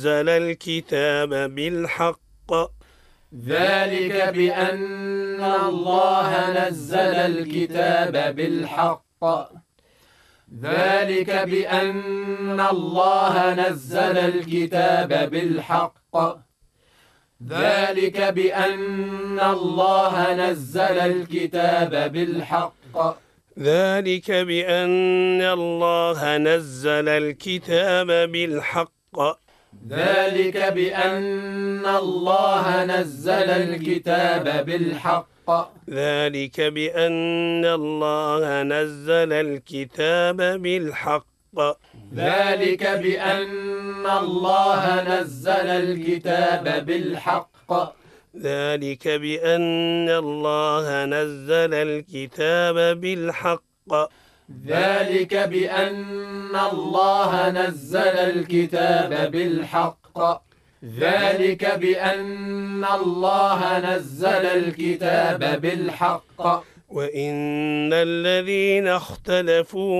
نزل الكتاب بالحق ذلك بأن الله نزل الكتاب بالحق ذلك بأن الله نزل الكتاب بالحق ذلك بأن الله نزل الكتاب بالحق ذلك بأن الله نزل الكتاب بالحق ذلك بأن الله نزل الكتاب بالحق ذلك بأن الله نزل الكتاب بالحق ذلك بأن الله نزل الكتاب بالحق ذلك بأن الله نزل الكتاب بالحق ذلك بأن الله نزل الكتاب بالحق ذلك بأن الله نزل الكتاب بالحق وإن الذين اختلفوا